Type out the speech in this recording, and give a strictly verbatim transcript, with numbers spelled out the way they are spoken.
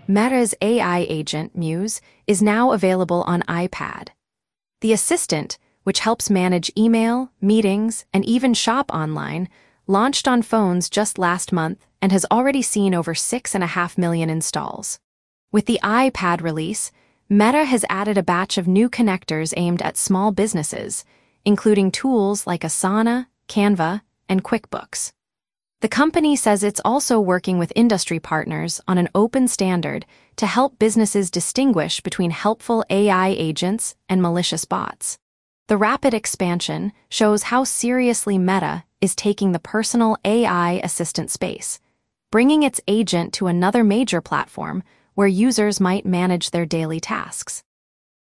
Meta's A I agent, Muse, is now available on iPad. The assistant, which helps manage email, meetings, and even shop online, launched on phones just last month and has already seen over six and a half million installs. With the iPad release, Meta has added a batch of new connectors aimed at small businesses, including tools like Asana, Canva, and QuickBooks. The company says it's also working with industry partners on an open standard to help businesses distinguish between helpful A I agents and malicious bots. The rapid expansion shows how seriously Meta is taking the personal A I assistant space, bringing its agent to another major platform where users might manage their daily tasks.